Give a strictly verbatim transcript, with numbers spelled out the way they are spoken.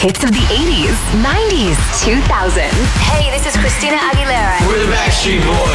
hits of the eighties, nineties, two thousands. Hey, this is Christina Aguilera. We're the Backstreet Boys.